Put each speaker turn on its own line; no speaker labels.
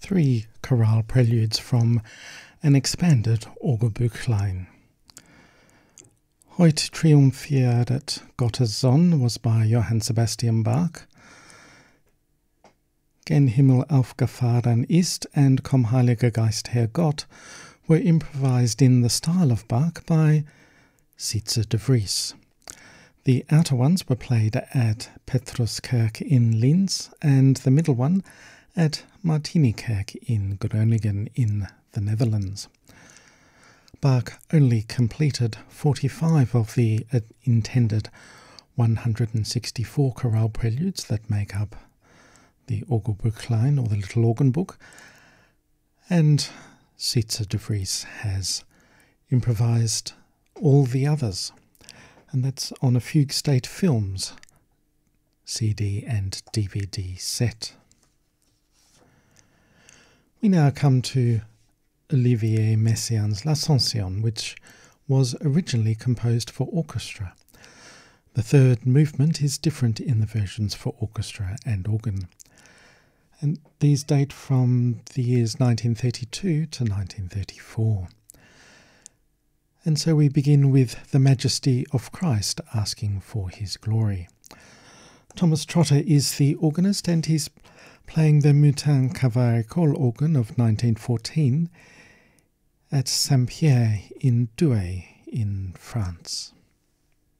3 chorale preludes from an expanded Orgelbuchlein. Heut triumphiert Gottes Sonn was by Johann Sebastian Bach. Gen Himmel aufgefahren ist and Komm Heiliger Geist Herr Gott were improvised in the style of Bach by Sietse de Vries. The outer ones were played at Petruskerk in Linz and the middle one at Martinikerk in Groningen in the Netherlands. Bach only completed 45 of the intended 164 chorale preludes that make up the Orgelbuchlein, or the Little Organ Book, and Sietse de Vries has improvised all the others, and that's on a Fugue State Films CD and DVD set. We now come to Olivier Messiaen's L'Ascension, which was originally composed for orchestra. The third movement is different in the versions for orchestra and organ, and these date from the years 1932 to 1934. And so we begin with the Majesty of Christ asking for his glory. Thomas Trotter is the organist, and he's playing the Mutin Cavaillé organ of 1914 at Saint-Pierre in Douai in France.